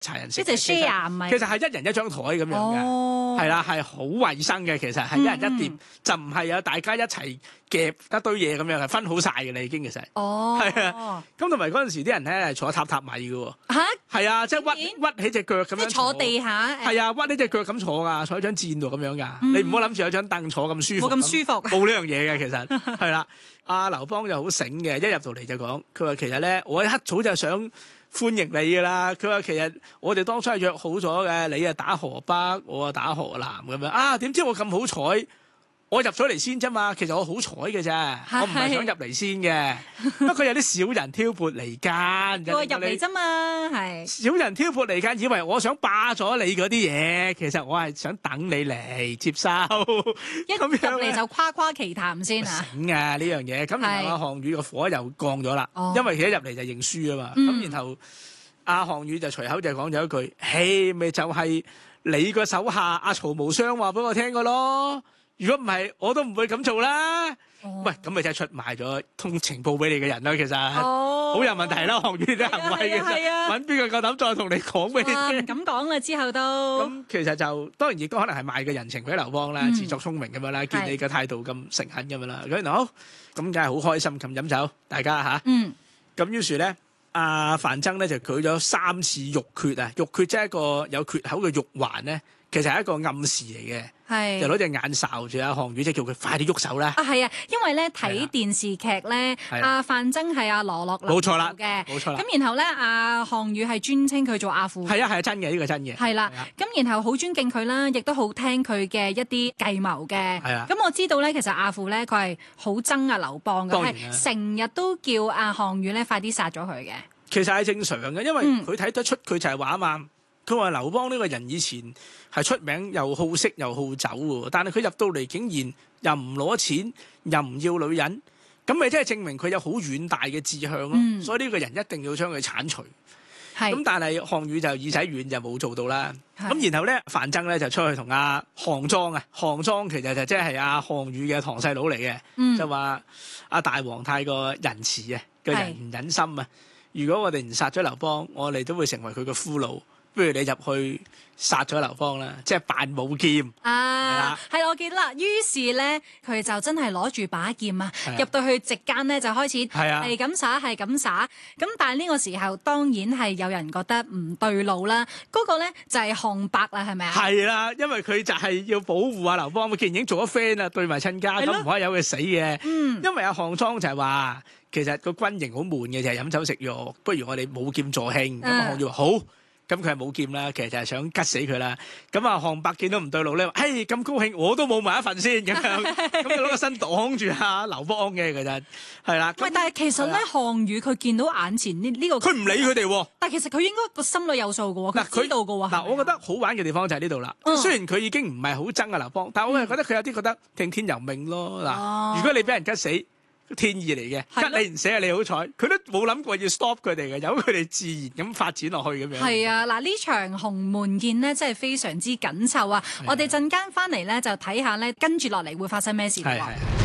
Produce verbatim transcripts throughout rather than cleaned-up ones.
茶人食。 即係 share 唔係， 其實係一人一張台咁樣嘅，係啦、哦，係好衞生嘅。其實係一人一碟，嗯、就唔係有大家一齊夾一堆嘢咁樣，係分好晒嘅啦已經其實。 哦， 係啊，咁同埋嗰陣時啲人咧係坐榻榻米嘅喎。 嚇， 係啊，即係屈屈起隻腳咁樣。即係坐地下。 係啊，屈起隻腳咁坐㗎，坐喺張墊度咁樣㗎。嗯、你唔好諗住有張凳坐咁舒服。 冇咁舒服。 冇呢樣嘢嘅其實係啦。阿劉邦就好醒嘅，一入到嚟就講，佢話其實咧，我一早就想歡迎你㗎啦。佢話其實我哋當初係約好咗嘅，你啊打河北，我啊打河南咁樣。啊，點知我咁好彩？我入咗嚟先啫嘛，其實我好彩嘅啫，我唔係想入嚟先嘅。不過有啲小人挑撥離間， 我入嚟啫嘛，係小人挑撥離間，以為我想霸咗你嗰啲嘢，其實我係想等你嚟接收。 一入嚟就誇誇其談先啊！ 醒啊呢樣嘢，咁然後阿項羽個火又降咗啦，因為佢一入嚟就認輸啊嘛。咁、嗯、然後阿項羽就隨口就講咗一句：嘿，咪就係你個手下阿曹無雙話俾我聽嘅咯。如果唔係，我都唔會咁做啦。哦、喂，咁咪真係出賣咗通情報俾你嘅人啦。其實好、哦、有問題啦，項羽啲行為嘅。揾邊個夠膽再同你講俾你聽？ 唔敢講啦，之後都咁其實就當然亦都可能係賣個人情俾劉邦啦，嗯、自作聰明咁樣啦，見你嘅態度咁誠懇咁樣啦。咁好，咁梗係好開心咁飲酒，大家嚇。嗯。咁於是咧，阿范增咧就舉咗三次玉缺啊！玉缺即係一個有缺口嘅玉環咧。其實係一個暗示嚟嘅，是就攞隻眼睄住阿項羽，即係叫佢快啲喐手啦。 啊，係啊，因為咧睇電視劇咧，阿范增係阿羅樂冇錯啦嘅， 冇錯啦。 咁然後咧，阿項羽係尊稱佢做阿父。 係啊係啊，真嘅呢個真嘅。 係啦，咁然後好尊敬佢啦，亦都好聽佢嘅一啲計謀嘅。係啊。咁我知道咧，其實阿父咧佢係好憎阿劉邦嘅，係成日都叫阿項羽咧快啲殺咗佢嘅。 其實係正常嘅，因為佢睇得出佢就係話啊嘛。佢話劉邦呢個人以前係出名又好色又好酒喎，但係佢入到嚟竟然又唔攞錢，又唔要女人，咁咪即係證明佢有好遠大嘅志向咯。嗯、所以呢個人一定要將佢剷除。咁是但係項羽就耳仔軟就冇做到啦。咁是然後咧，范增咧就出去同阿項莊啊，項莊其實就即係阿項羽嘅堂細佬嚟嘅，嗯、就話阿大王太過仁慈啊，個人唔忍心啊。是如果我哋唔殺咗劉邦，我哋都會成為佢嘅俘虜。不如你入去殺咗劉邦啦，即係扮冇劍啊！係啦，我記得啦。於是咧，佢就真係攞住把劍啊，入到去席間咧就開始係咁耍，係咁耍。咁但係呢個時候當然係有人覺得唔對路啦。嗰、那個咧就係項伯啦，係咪啊？係啦，因為佢就係要保護阿劉邦，既然已經做咗 friend 啦，對埋親家，咁唔可以由佢死嘅。嗯，因為阿項莊就係話，其實個軍營好悶嘅，就係、是、飲酒食肉，不如我哋舞劍助興。咁項羽話好。咁佢係冇劍啦，其實就係想吉死佢啦。咁啊，項伯見到唔對路咧，嘿咁高興，我都冇埋一份先咁樣，咁就攞個身擋住阿劉邦嘅，其實係啦。 喂，但係其實咧，項羽佢見到眼前呢呢個， 佢唔理佢哋喎。 但係其實佢應該個心裏有數嘅喎，佢知道嘅喎。 嗱，我覺得好玩嘅地方就係呢度啦。嗯、雖然佢已經唔係好憎阿劉邦，但係我係覺得佢有啲覺得聽天由命咯。嗱、嗯，如果你俾人吉死，天意嚟嘅，吉你唔死啊！你好彩，佢都冇諗過要 stop 佢哋嘅，由佢哋自然咁發展落去咁樣。係啊， 嗱呢場鴻門宴呢，真係非常之緊湊啊！的我哋陣間翻嚟咧就睇下咧，跟住落嚟會發生咩事。係係。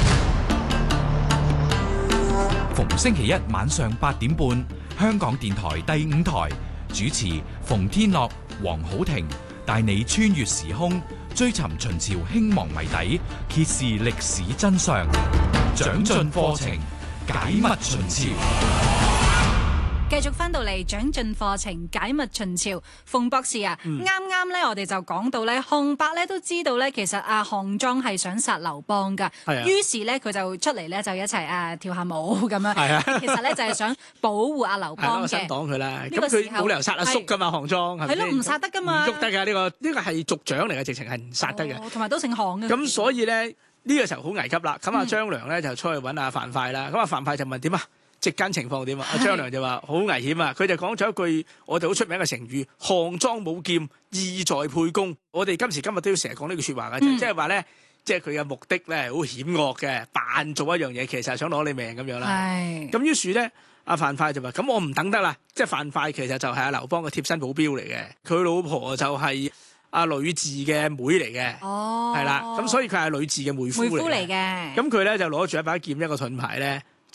逢星期一晚上八點半，香港電台第五台主持馮天樂、黃好庭帶你穿越時空，追尋秦朝興亡謎底，揭示歷史真相。長進課程，解密秦朝。 繼續翻到嚟長進課程解密秦朝，馮博士啊，啱啱咧我哋就講到咧，項伯咧都知道咧，其實阿項莊係想殺劉邦噶，啊、於是咧佢就出嚟咧就一齊啊跳下舞咁樣，啊、其實咧就係、是、想保護阿劉邦嘅， 先擋佢啦。咁佢冇理由殺阿叔噶嘛，項莊係咯，唔殺得噶嘛， 唔喐得噶呢個呢、這個係族長嚟嘅，直情係唔殺得嘅， 同埋、哦、都姓項嘅。咁所以咧呢、這個時候好危急啦。咁阿張良咧就出去揾阿樊噲啦。咁阿樊噲就問點啊？席間情況點啊？阿張良就話好危險啊！佢就講咗一句我哋好出名嘅成語：項莊舞劍，意在沛公。我哋今時今日都要成日講呢句説話嘅，即係話咧，即係佢嘅目的咧係好險惡嘅，扮做一樣嘢，其實係想攞你命咁樣啦。係。咁於是咧，阿樊噲就話：咁我唔等得啦！即係樊噲其實就係阿劉邦嘅貼身保鏢嚟嘅，佢老婆就係阿呂雉嘅妹嚟嘅。哦。係啦，咁所以佢係呂雉嘅妹夫嚟嘅。咁佢咧就攞住一把劍一個盾牌咧。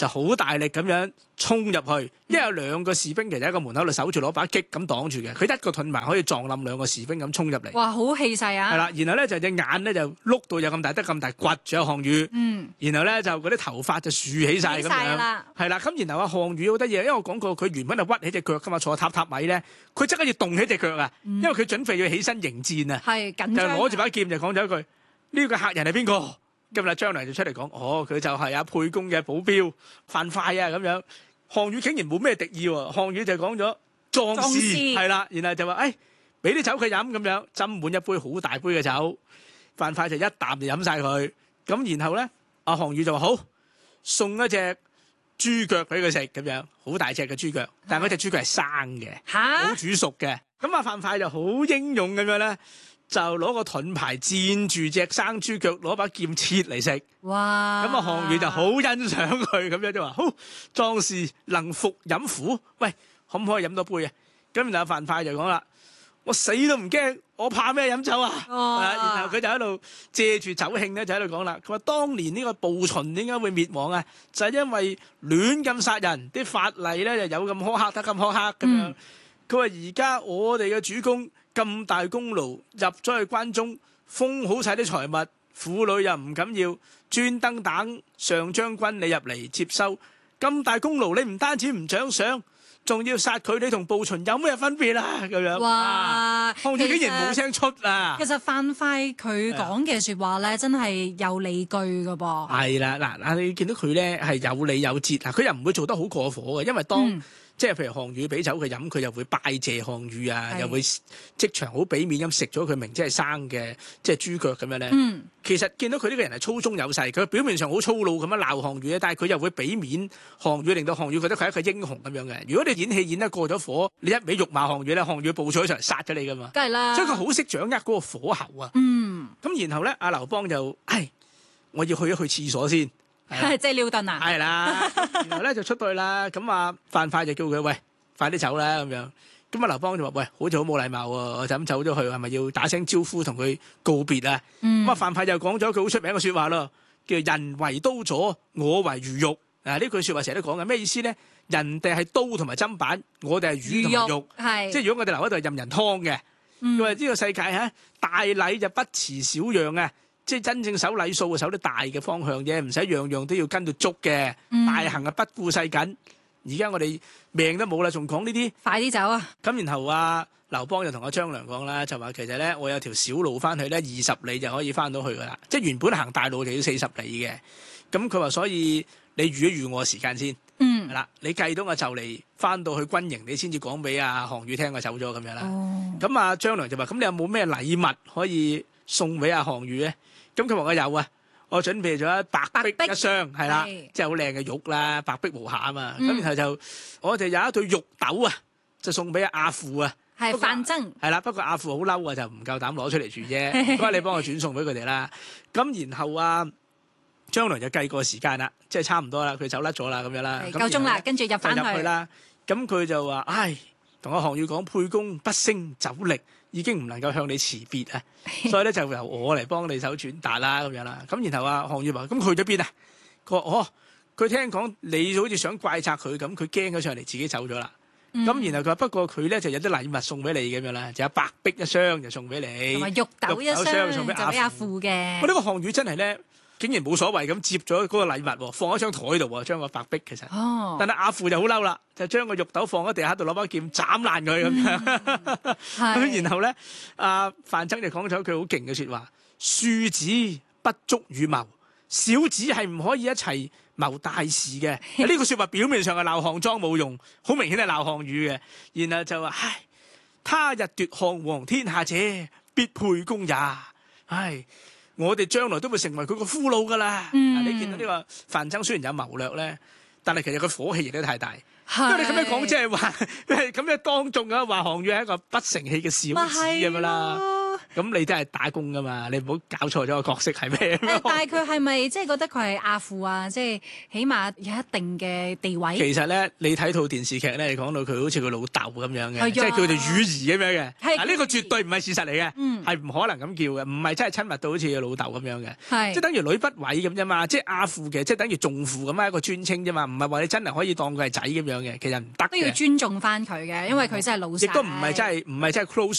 就好大力咁樣衝入去，因為有兩個士兵其實喺個門口度守住攞把擊咁擋住嘅，佢一個盾牌可以撞冧兩個士兵咁衝入嚟。 哇，好氣勢啊！ 係啦，然後咧就隻眼咧就碌到有咁大得咁大，掘住有項羽。 嗯， 然後咧就嗰啲頭髮就豎起晒咁起晒樣。 啦係啦，咁然後啊項羽好得意，因為我講過佢原本係屈起隻腳噶嘛，坐榻榻米咧，佢即刻要動起隻腳啊，因為佢準備要起身迎戰啊，就係緊張啊， 攞住把劍就講咗一句：呢個客人係邊個？今日張良就出嚟講：哦，佢就係阿沛公嘅保鏢樊噲啊咁樣。項羽竟然冇咩敵意喎，項羽就講咗壯士壯士係啦，然後就話：誒俾啲酒佢飲咁樣，斟滿一杯好大杯嘅酒，樊噲就一啖就飲晒佢。咁然後咧，阿項羽就話好送一隻豬腳俾佢食咁樣，好大隻嘅豬腳，但係嗰隻豬腳係生嘅， 嚇冇煮熟嘅。咁阿樊噲就好英勇咁樣咧，就攞個盾牌墊住隻生豬腳，攞把劍切嚟食。 哇！ 咁啊，項羽就好欣賞佢咁樣就話：好壯士能服飲苦，喂，可唔可以飲多杯啊？咁然後樊噲就講啦：我死都唔驚，我怕咩飲酒啊？ 哦、 然後佢就喺度借住酒興咧，就喺度講啦。佢話當年呢個暴秦點解會滅亡啊？就係、是、因為亂咁殺人，啲法例咧就有咁苛刻得咁苛刻咁樣。佢話而家我哋嘅主公咁大功勞，入咗去關中，封好晒啲財物，婦女又唔敢要，專登等上將軍你入嚟接收。咁大功勞，你唔單止唔獎賞，仲要殺佢，你同暴秦有咩分別啊？咁樣哇！ 項羽竟然冇聲出啊！ 其實樊噲佢講嘅説話咧，真係有理據㗎噃。 係啦，嗱嗱，你見到佢咧係有理有節啊！佢又唔會做得好過火嘅，因為當、嗯即係譬如項羽俾酒佢飲，佢又會拜謝項羽啊，又會即場好俾面咁食咗佢明知係生嘅即係豬腳咁樣咧。嗯、其實見到佢呢個人係粗中有細，佢表面上好粗魯咁樣鬧項羽咧，但係佢又會俾面項羽，令到項羽覺得佢係一個英雄咁樣嘅。如果你演戲演得過咗火，你一味辱罵項羽咧，項羽報錯咗出嚟殺咗你噶嘛。 梗係啦， 所以佢好識掌握嗰個火候啊。 嗯， 咁然後咧，阿劉邦就唉，我要去一去廁所先。 即係尿遁啊！ 係啦，然後咧就出到去啦。咁啊，樊噲就叫佢喂，快啲走啦咁樣。咁啊，劉邦就話喂，好似好冇禮貌喎，我就咁走咗去，係咪要打聲招呼同佢告別啊？咁啊、嗯，樊噲又講咗一句好出名嘅説話咯，叫人為刀俎，我為魚肉。啊，呢句説話成日都講嘅，咩意思咧？人哋係刀同埋砧板，我哋係魚同埋肉，係即係如果我哋留喺度係任人劏嘅。佢話呢個世界嚇大禮就不辭小讓啊！即係真正守禮數，守啲大嘅方向啫，唔使樣樣都要跟到足嘅。嗯、大行啊，不顧世緊。而家我哋命都冇啦，仲講呢啲？快啲走啊！咁然後啊，劉邦就同阿張良講啦，就話其實咧，我有條小路翻去咧，二十里就可以翻到去噶啦。即係原本行大路就要四十里嘅。咁佢話所以你預一預我時間先。嗯。係啦，你計到我就嚟翻到去軍營，你先至講俾阿項羽聽我走咗咁樣啦。哦。咁啊，張良就話：咁你有冇咩禮物可以送俾阿項羽咧？咁佢話我有啊，我準備咗白璧一雙，係啦，即係好靚嘅玉啦，白璧無瑕啊嘛。咁、嗯、然後就我就有一對玉斗啊，就送俾阿父啊，係范增，係啦。不過阿父好嬲啊，就唔夠膽攞出嚟住啫。咁啊，你幫我轉送俾佢哋啦。咁然後啊，張良就計過時間啦，即係差唔多啦，佢走甩咗啦，咁樣啦，夠鐘啦，跟住入翻去，去啦。咁佢就話：唉，同阿項羽講，沛公不勝酒力，已經唔能夠向你辭別啊，所以咧就由我嚟幫你手轉達啦，咁樣啦。咁然後啊，項羽話：咁去咗邊啊？佢話：哦，佢聽講你好似想怪責佢咁，佢驚咗上嚟，自己走咗啦。咁、嗯、然後佢話：不過佢咧就有啲禮物送俾你咁樣啦，就有白璧一雙就送俾你，同埋玉斗一雙送俾阿父嘅。我呢、這個項羽真係咧，竟然冇所謂咁接咗嗰個禮物，放喺張台度喎，將個白璧其實。哦。但係阿父就好嬲啦，就將個玉斗放喺地下度，攞把劍斬爛佢咁樣。咁、嗯、然後咧，阿范增就講咗一句好勁嘅説話：庶子不足與謀，小子係唔可以一齊謀大事嘅。呢個説話表面上係鬧項莊冇用，好明顯係鬧項羽嘅。然後就話：唉，他日奪項王天下者，必沛公也。唉。我哋將來都會成為佢個俘虜噶啦。嗯、你見到呢個范增雖然有謀略咧，但係其實佢火氣亦都太大。是因為你咁樣講，即係話，咁樣當眾啊話項羽係一個不成器嘅小子咁樣啦。咁你真係打工噶嘛？你唔好搞錯咗個角色係咩？ 但係佢係咪即係覺得佢係阿父啊？即係起碼有一定嘅地位。 其實咧，你睇套電視劇咧，講到佢好似佢老豆咁樣嘅，即係叫做乳兒咁樣嘅。嗱，呢個絕對唔係事實嚟嘅。嗯嗯， 係唔可能咁叫嘅，唔係真係親密到好似佢老豆咁樣嘅， 係即係等於女不韋咁啫嘛，即係阿父嘅，即係等於仲父咁樣一個尊稱啫嘛，唔係話你真係可以當佢係仔咁樣嘅，其實唔得都要嘅， 尊重翻佢嘅，因為佢真係老細， 亦都唔係真係唔係真係 close